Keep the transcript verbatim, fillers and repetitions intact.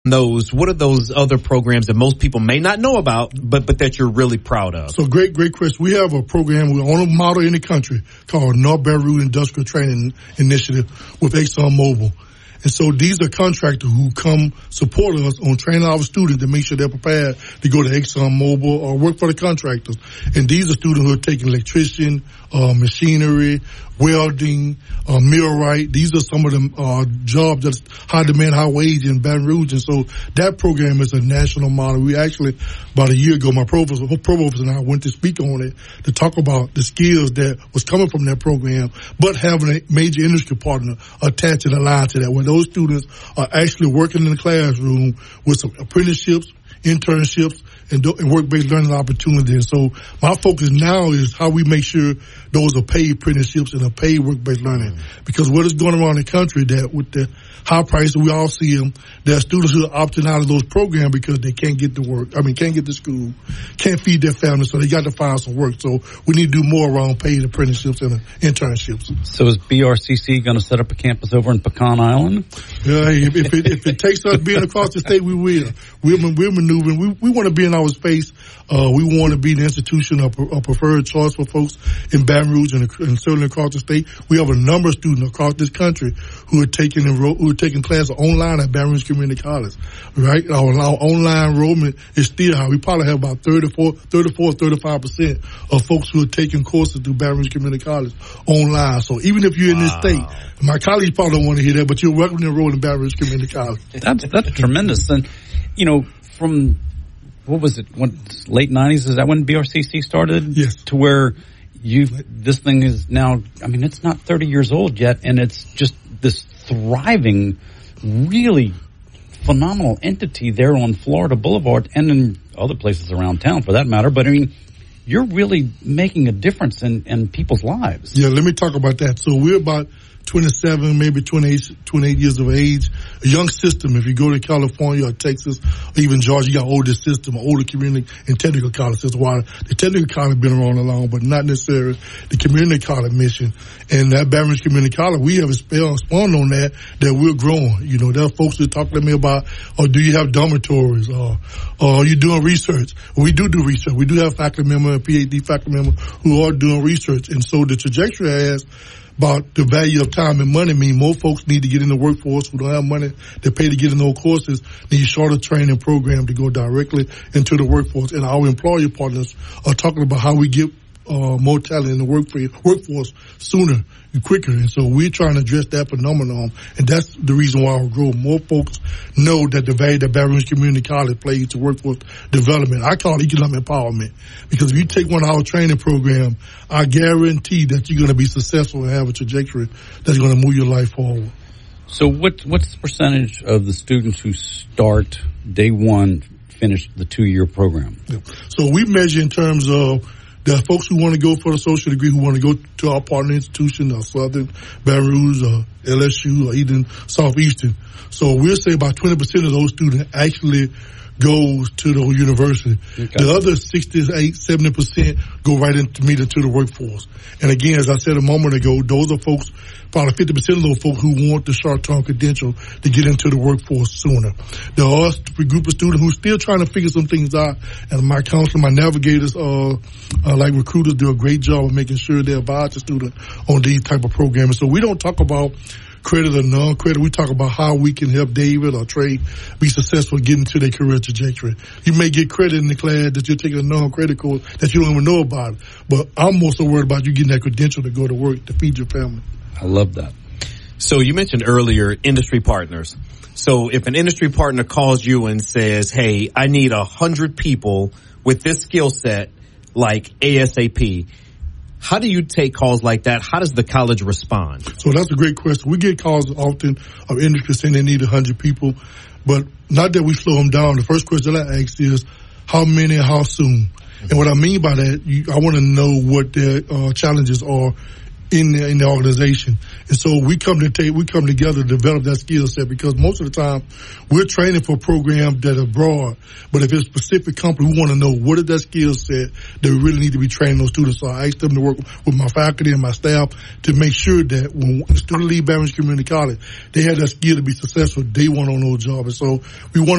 those, what are those other programs that most people may not know about, but but that you're really proud of? So great, great question. We have a program, we're on a model in the country called North Baton Rouge Industrial Training Initiative with ExxonMobil. And so these are contractors who come support us on training our students to make sure they're prepared to go to ExxonMobil or work for the contractors. And these are students who are taking electrician, uh, machinery, welding, uh, millwright. These are some of the uh, jobs that's high demand, high wage in Baton Rouge. And so that program is a national model. We actually, about a year ago, my provost, provost and I went to speak on it to talk about the skills that was coming from that program, but having a major industry partner attached and aligned to that, where those students are actually working in the classroom with some apprenticeships, internships, and, do, and work-based learning opportunities. So my focus now is how we make sure those are paid apprenticeships and are paid work-based learning. Mm-hmm. Because what is going around the country that with the high prices, we all see them, there are students who are opting out of those programs because they can't get to work, I mean, can't get to school, can't feed their family, so they got to find some work. So we need to do more around paid apprenticeships and internships. So is B R C C going to set up a campus over in Pecan Island? Yeah, if, if, it, if it takes us being across the state, we will. We're, we're maneuvering. We, we want to be in our space. Uh, we want to be the institution of a preferred choice for folks in Baton Rouge and, and certainly across the state. We have a number of students across this country who are taking enro- who are taking classes online at Baton Rouge Community College. Right? Our, our online enrollment is still high. We probably have about thirty-four, thirty-four, thirty-five percent of folks who are taking courses through Baton Rouge Community College online. So even if you're in this state, my colleagues probably don't want to hear that, but you're welcome to enroll in Baton Rouge Community College. That's, that's tremendous. And, you know, from... What was it? When, late nineties? Is that when B R C C started? Yes. To where you this thing is now. I mean, it's not thirty years old yet, and it's just this thriving, really phenomenal entity there on Florida Boulevard and in other places around town, for that matter. But I mean, you're really making a difference in, in people's lives. Yeah. Let me talk about that. So we're about twenty-seven, maybe twenty-eight, twenty-eight years of age. A young system. If you go to California or Texas or even Georgia, you got older system, older community and technical college system. While the technical college been around long, but not necessarily the community college mission. And that Baton Rouge Community College, we have a spawned on that, that we're growing. You know, there are folks that talk to me about, oh, do you have dormitories? Or, or are you doing research? Well, we do do research. We do have faculty members and PhD faculty members who are doing research. And so the trajectory has about the value of time and money mean more folks need to get in the workforce who don't have money to pay to get in those courses, need shorter training program to go directly into the workforce. And our employer partners are talking about how we get uh, more talent in the work workforce sooner and quicker. And so we're trying to address that phenomenon. And that's the reason why we grow. More folks know that the value that Baton Rouge Community College plays to workforce development. I call it economic empowerment. Because if you take one of our training program, I guarantee that you're going to be successful and have a trajectory that's going to move your life forward. So what, what's the percentage of the students who start day one finish the two-year program? Yeah. So we measure in terms of there are folks who want to go for the associate degree who want to go to our partner institution, or Southern, Baton Rouge, or L S U, or even Southeastern. So we'll say about twenty percent of those students actually goes to the university. Okay. The other sixty-eight, seventy percent go right into meet into the workforce. And again, as I said a moment ago, those are folks, probably fifty percent of those folks who want the short-term credential to get into the workforce sooner. There are a group of students who are still trying to figure some things out. And my counselor, my navigators, uh, uh, like recruiters, do a great job of making sure they advise the student on these type of programs. So we don't talk about credit or non-credit. We talk about how we can help David or Trey be successful getting to their career trajectory. You may get credit in the class that you're taking a non-credit course that you don't even know about. But I'm more so worried about you getting that credential to go to work to feed your family. I love that. So you mentioned earlier industry partners. So if an industry partner calls you and says, hey, I need a hundred people with this skill set, like ASAP, how do you take calls like that? How does the college respond? So that's a great question. We get calls often of industry saying they need one hundred people, but not that we slow them down. The first question I ask is, how many and how soon? And what I mean by that, you, I want to know what their uh, challenges are in the, in the organization. And so we come to take, we come together to develop that skill set, because most of the time we're training for programs that are broad. But if it's a specific company, we want to know what is that skill set that we really need to be training those students. So I ask them to work with my faculty and my staff to make sure that when the student leave Baton Rouge Community College, they have that skill to be successful day one on those jobs. And so we want